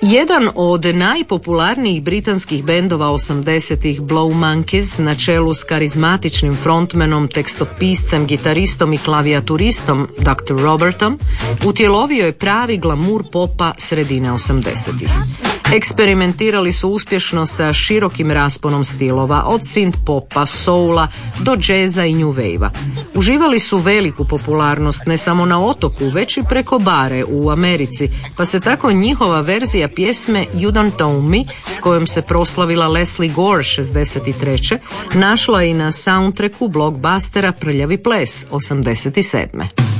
Jedan od najpopularnijih britanskih bendova 80-ih, Blow Monkeys, na čelu s karizmatičnim frontmenom, tekstopiscem, gitaristom i klavijaturistom Dr. Robertom, utjelovio je pravi glamur popa sredine 80-ih. Eksperimentirali su uspješno sa širokim rasponom stilova, od synth popa, soula do džeza i new wave-a. Uživali su veliku popularnost ne samo na otoku, već i preko bare u Americi, pa se tako njihova verzija pjesme You Don't Know Me, s kojom se proslavila Leslie Gore 63. našla i na soundtracku blockbustera Prljavi ples 87.